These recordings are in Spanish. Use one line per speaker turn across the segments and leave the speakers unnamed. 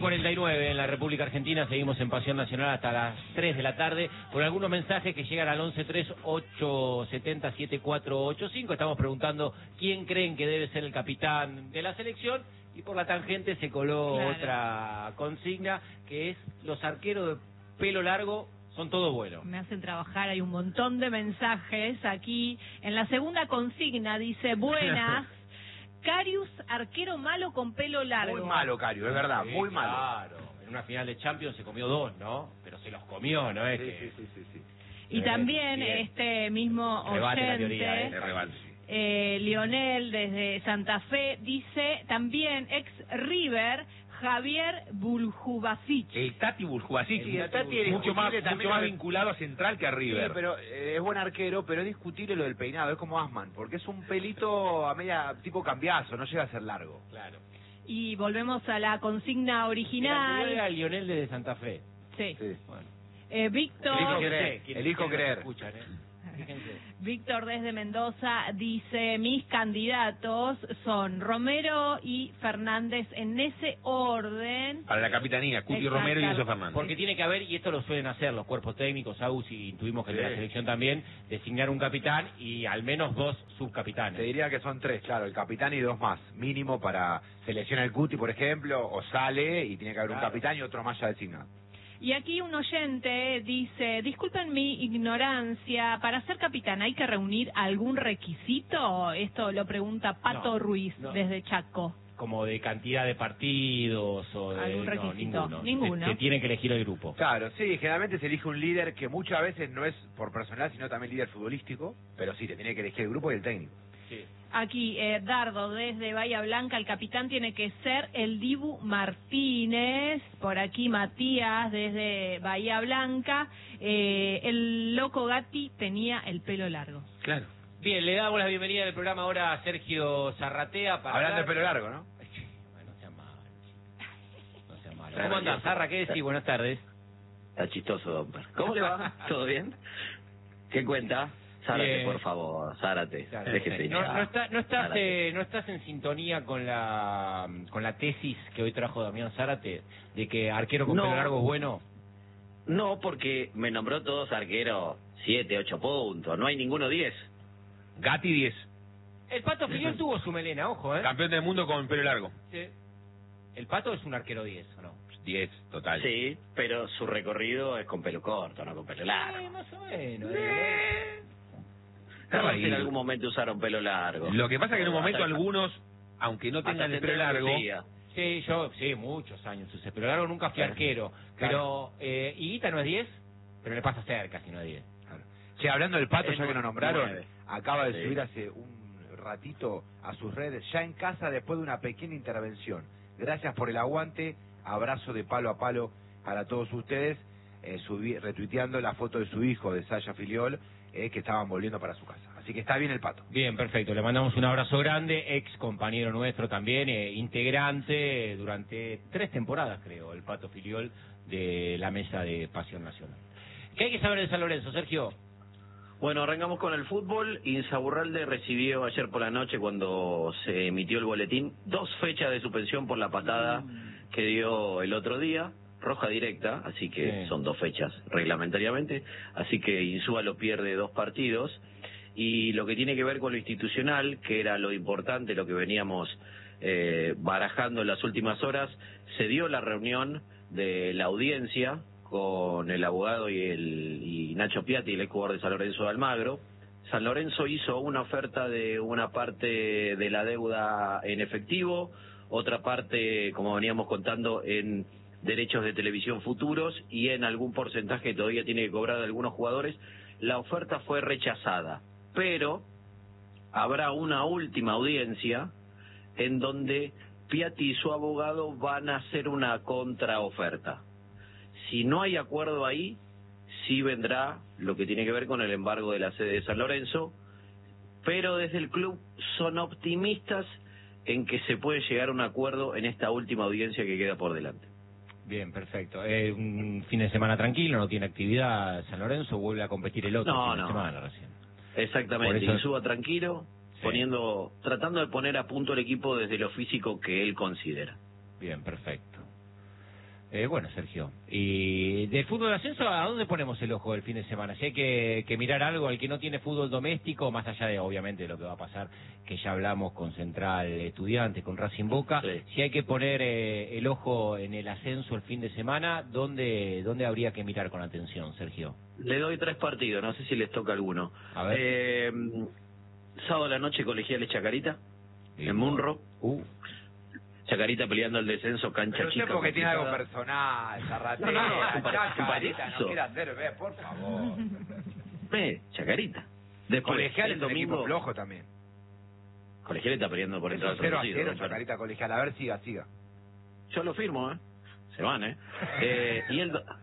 20:49 en la República Argentina. Seguimos en Pasión Nacional hasta las 3 de la tarde. Por algunos mensajes que llegan al 1138707485. Estamos preguntando quién creen que debe ser el capitán de la selección. Y por la tangente se coló otra consigna, que es los arqueros de pelo largo son todo bueno.
Me hacen trabajar, hay un montón de mensajes aquí. En la segunda consigna dice, buenas, Karius, arquero malo con pelo largo.
Muy malo, Karius, es verdad, muy malo.
Claro, en una final de Champions se comió 2, ¿no? Pero se los comió, ¿no? Es que...
Sí.
Y también este mismo
Rebate la
oyente...
teoría,
Rebate.
Lionel desde Santa Fe dice también ex River Javier Buljubasic.
El Tati Buljubasic,
El Tati es
mucho más
también
vinculado a Central que a River.
Sí, pero es buen arquero, pero es discutible lo del peinado, es como Asman, porque es un pelito a media tipo cambiazo, no llega a ser largo.
Claro.
Y volvemos a la consigna
El
original.
anterior era Lionel desde Santa Fe.
Sí.
Bueno.
Víctor.
Elijo creer.
Escuchan, Fíjense.
Víctor desde Mendoza dice, mis candidatos son Romero y Fernández en ese orden.
Para la capitanía, Cuti Romero y Enzo Fernández.
Porque tiene que haber, y esto lo suelen hacer los cuerpos técnicos, AUS, y intuimos que el de la selección también, designar un capitán y al menos 2 subcapitanes.
Te diría que son 3, claro, el capitán y 2 más, mínimo para seleccionar el Cuti, por ejemplo, o sale y tiene que haber un capitán y otro más ya designado.
Y aquí un oyente dice, disculpen mi ignorancia, ¿para ser capitán hay que reunir algún requisito? Esto lo pregunta Pato Ruiz desde Chaco.
Como de cantidad de partidos o de...
¿Algún requisito? Ninguno.
Se tiene que elegir el grupo.
Claro, sí, generalmente se elige un líder que muchas veces no es por personal, sino también líder futbolístico, pero sí, te tiene que elegir el grupo y el técnico.
Sí.
Aquí, Dardo, desde Bahía Blanca, el capitán tiene que ser el Dibu Martínez. Por aquí, Matías, desde Bahía Blanca. El Loco Gatti tenía el pelo largo.
Claro.
Bien, le damos la bienvenida en el programa ahora a Sergio Zarratea. Para
Hablando de pelo largo, ¿no?
Bueno, no sea malo. No sea malo. ¿Cómo andás, Zarra? ¿Qué decís? Buenas tardes.
Está chistoso, Domper. ¿Cómo le va? ¿Todo bien? ¿Qué cuenta? Zárate,
Bien.
por favor, Zárate.
Claro,
Déjese
no
ya.
no estás en sintonía con la tesis que hoy trajo Damián Zárate de que arquero con pelo largo es bueno.
No, porque me nombró todos arqueros 7, 8 puntos. No hay ninguno 10.
Gatti 10.
El Pato Filiol tuvo su melena, ojo,
Campeón del mundo con pelo largo.
Sí. El Pato es un arquero 10, ¿o no?
10, total.
Sí, pero su recorrido es con pelo corto, no con pelo largo.
Más o menos.
Todos
ahí.
en algún momento usaron pelo largo.
Lo que pasa es que en un momento
Hasta-
algunos, aunque no tengan
hasta
el pelo largo,
decía.
Sí, yo, muchos años usé pelo largo, nunca fui arquero. Pero, Higuita no es 10, pero le pasa cerca si no es 10.
Che, hablando del Pato,
Es
ya que lo
9.
nombraron, acaba de
Sí.
subir hace un ratito a sus redes, ya en casa después de una pequeña intervención. Gracias por el aguante, abrazo de palo a palo para todos ustedes, retuiteando la foto de su hijo, de Saya Filiol, que estaban volviendo para su casa. Así que está bien el Pato.
Bien, perfecto. Le mandamos un abrazo grande, ex compañero nuestro también, integrante durante 3 temporadas, creo, el Pato Filiol de la mesa de Pasión Nacional. ¿Qué hay que saber de San Lorenzo, Sergio?
Bueno, arrancamos con el fútbol. Insaurralde recibió ayer por la noche, cuando se emitió el boletín, 2 fechas de suspensión por la patada que dio el otro día, roja directa, así que son 2 fechas reglamentariamente, así que Insúa lo pierde 2 partidos. Y lo que tiene que ver con lo institucional, que era lo importante, lo que veníamos barajando en las últimas horas, se dio la reunión de la audiencia con el abogado y Nacho Piatti, el ex jugador de San Lorenzo de Almagro. San Lorenzo hizo una oferta de una parte de la deuda en efectivo, otra parte, como veníamos contando, en derechos de televisión futuros y en algún porcentaje que todavía tiene que cobrar de algunos jugadores. La oferta fue rechazada, pero habrá una última audiencia en donde Piatti y su abogado van a hacer una contraoferta. Si no hay acuerdo ahí, sí vendrá lo que tiene que ver con el embargo de la sede de San Lorenzo, pero desde el club son optimistas en que se puede llegar a un acuerdo en esta última audiencia que queda por delante.
Bien, perfecto. Un fin de semana tranquilo, no tiene actividad San Lorenzo, vuelve a competir el otro fin de semana recién.
Exactamente,
Por eso...
Insúa tranquilo, tratando de poner a punto el equipo desde lo físico que él considera.
Bien, perfecto. Bueno, Sergio, y del fútbol de ascenso, ¿a dónde ponemos el ojo el fin de semana? Si hay que mirar algo, al que no tiene fútbol doméstico, más allá de, obviamente, lo que va a pasar, que ya hablamos con Central Estudiantes, con Racing Boca,
Sí.
si hay que poner el ojo en el ascenso el fin de semana, ¿dónde habría que mirar con atención, Sergio?
Le doy 3 partidos, no sé si les toca alguno.
A ver.
Sábado a la noche, Colegiales Chacarita, en Munro. Chacarita peleando el descenso, cancha
Pero
chica.
usted porque tiene algo
complicada.
personal, Zarratea,
No, no, un
Chacarita,
partidazo.
no quiere hacer, por favor.
Chacarita. Después,
Colegial
el
es un equipo
domingo,
flojo también.
Colegiales está peleando por entrar
Eso
al
0-0,
reducido, ¿no?
Chacarita Colegial. A ver, siga.
Yo lo firmo, Se van, y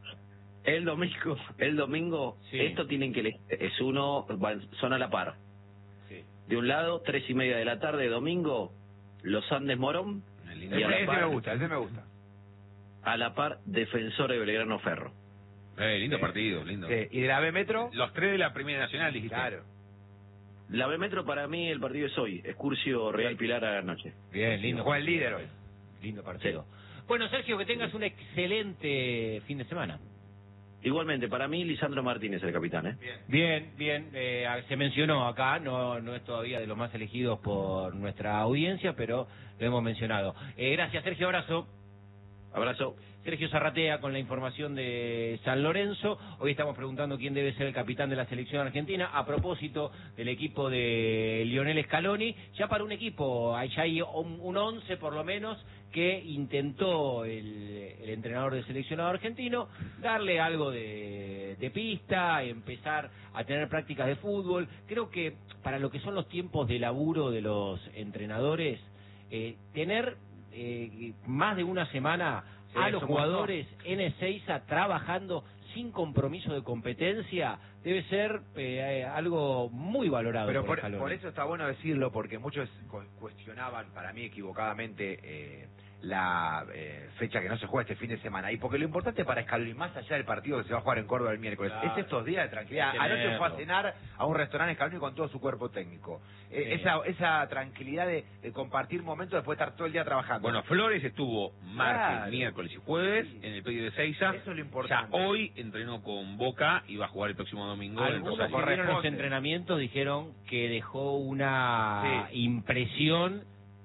el domingo,
Sí.
esto tienen que es uno, son a la par.
Sí.
De un lado, 3:30 de la tarde, domingo, Los Andes Morón, y a la
Ese
par,
me gusta, ese me gusta.
a la par, Defensor de Belgrano Ferro.
Lindo partido, lindo.
Sí. ¿Y de la B Metro?
Los 3 de la Primera Nacional, dijiste.
Claro.
La B Metro para mí el partido es hoy, Excursio Real Pilar a la noche.
Bien, lindo.
Juega el líder hoy.
Lindo partido. Bueno, Sergio, que tengas un excelente fin de semana.
Igualmente, para mí Lisandro Martínez el capitán,
Bien, se mencionó acá, no es todavía de los más elegidos por nuestra audiencia, pero lo hemos mencionado. Gracias, Sergio, abrazo.
Abrazo.
Sergio Zarratea con la información de San Lorenzo. Hoy estamos preguntando quién debe ser el capitán de la selección argentina a propósito del equipo de Lionel Scaloni. Ya para un equipo, ya hay un 11 por lo menos que intentó el entrenador del seleccionado argentino darle algo de pista, empezar a tener prácticas de fútbol. Creo que para lo que son los tiempos de laburo de los entrenadores, tener más de una semana a los jugadores en Ezeiza trabajando sin compromiso de competencia debe ser algo muy valorado.
Pero
por Scaloni.
por eso está bueno decirlo, porque muchos cuestionaban, para mí equivocadamente, la fecha que no se juega este fin de semana. Y porque lo importante para Scaloni, más allá del partido que se va a jugar en Córdoba el miércoles,
Claro.
es estos días de tranquilidad.
Hay que
Anoche fue a
tenerlo.
cenar a un restaurante Scaloni con todo su cuerpo técnico.
Sí.
Esa tranquilidad de compartir momentos después de estar todo el día trabajando.
Bueno, Flores estuvo martes,
Claro.
miércoles y jueves
Sí.
en el predio de Ezeiza.
Eso es lo
Ya
importante.
hoy entrenó con Boca y va a jugar el próximo domingo. en
Algunos
Rosario.
que vieron los
corresponde.
entrenamientos dijeron que dejó una impresión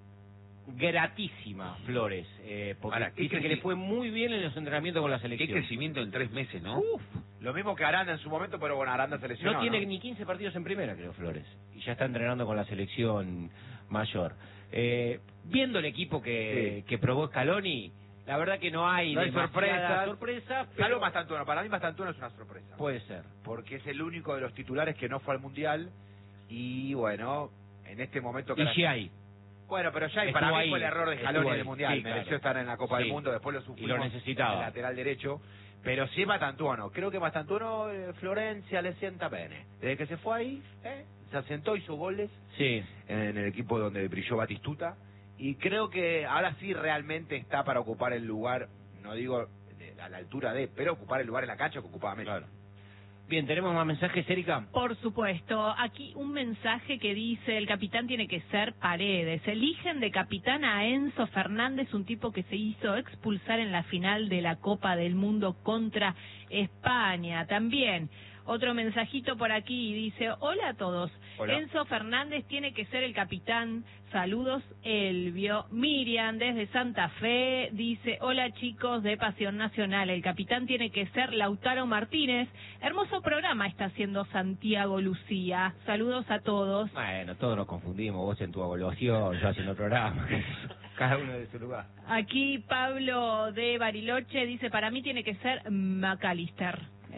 gratísima Flores, porque
Ahora, ¿qué
dice que le fue muy bien en los entrenamientos con la
Qué
selección.
crecimiento en 3 meses, ¿no?
Uf,
Lo mismo que Aranda en su momento, pero bueno, Aranda se lesionó.
no tiene ni 15 partidos en primera, creo, Flores, y ya está entrenando con la selección mayor. Viendo el equipo que probó Scaloni, la verdad que no hay demasiada sorpresa, pero
Salvo Mastantuono. Para mí Mastantuono es una sorpresa.
puede ser.
Porque es el único de los titulares que no fue al Mundial. Y bueno, en este momento...
Y Giai.
Bueno, pero ya
Estuvo
para mí
ahí,
fue el error de
estuvo
Scaloni en
ahí,
el Mundial.
sí,
Mereció
claro.
estar en la Copa
Sí.
del Mundo, después lo sufrimos
Y lo necesitaba.
en el lateral derecho. Pero sí Mastantuono. Creo que Mastantuono, Florencia le sienta bene. Desde que se fue ahí, se asentó, hizo goles
Sí.
en el equipo donde brilló Batistuta. Y creo que ahora sí realmente está para ocupar el lugar, no digo a la altura de, pero ocupar el lugar en la cancha que ocupaba Messi.
Bien, ¿tenemos más mensajes, Erika?
Por supuesto, aquí un mensaje que dice: el capitán tiene que ser Paredes. Eligen de capitán a Enzo Fernández, un tipo que se hizo expulsar en la final de la Copa del Mundo contra España. También otro mensajito por aquí dice: hola a todos.
Hola.
Enzo Fernández tiene que ser el capitán. Saludos, Elvio. Miriam desde Santa Fe dice: hola chicos de Pasión Nacional, el capitán tiene que ser Lautaro Martínez. Hermoso programa está haciendo Santiago Lucía. Saludos a todos.
Bueno, todos nos confundimos, vos en tu evaluación, yo haciendo el programa, cada uno de su lugar.
Aquí Pablo de Bariloche dice: para mí tiene que ser McAllister.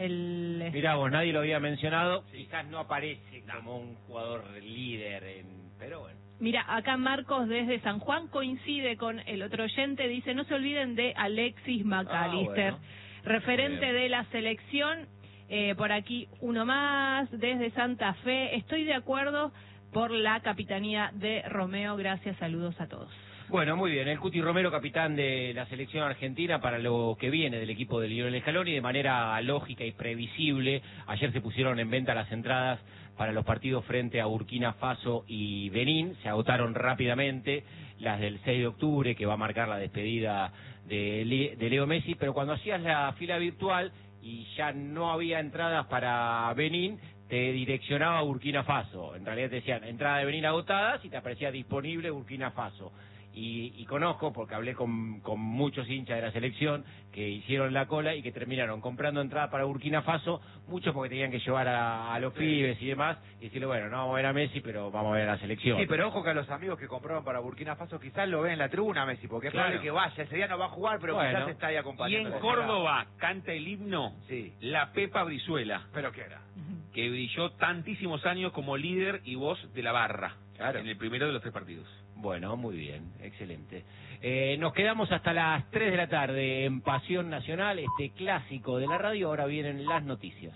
Mirá vos, nadie lo había mencionado, quizás no aparece como un jugador líder, pero bueno.
Mira, acá Marcos desde San Juan coincide con el otro oyente, dice: no se olviden de Alexis McAllister,
bueno.
referente de la selección. Por aquí uno más desde Santa Fe: estoy de acuerdo por la capitanía de Romeo. Gracias, saludos a todos.
Bueno, muy bien. El Cuti Romero, capitán de la selección argentina para lo que viene del equipo de Lionel Scaloni, de manera lógica y previsible. Ayer se pusieron en venta las entradas para los partidos frente a Burkina Faso y Benín. Se agotaron rápidamente las del 6 de octubre, que va a marcar la despedida de Leo Messi. Pero cuando hacías la fila virtual y ya no había entradas para Benín, te direccionaba a Burkina Faso. En realidad te decían entrada de Benín agotadas y te aparecía disponible Burkina Faso. Y conozco, porque hablé con muchos hinchas de la selección que hicieron la cola y que terminaron comprando entradas para Burkina Faso, muchos porque tenían que llevar a los pibes y demás, y decirle, bueno, no vamos a ver a Messi, pero vamos a ver a la selección.
Sí, pero ojo que a los amigos que compraron para Burkina Faso quizás lo ven en la tribuna a Messi, porque es
Claro.
probable que vaya, ese día no va a jugar, pero
Bueno.
quizás está ahí
Y
acompañando.
en Córdoba canta el himno
Sí.
La Pepa Brizuela,
¿Pero qué era?
que brilló tantísimos años como líder y voz de la barra,
Claro.
en el primero de los 3 partidos.
Bueno, muy bien, excelente. Nos quedamos hasta las 3 de la tarde en Pasión Nacional, este clásico de la radio. Ahora vienen las noticias.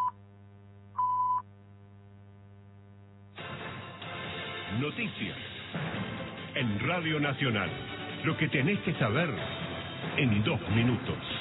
Noticias en Radio Nacional. Lo que tenés que saber en 2 minutos.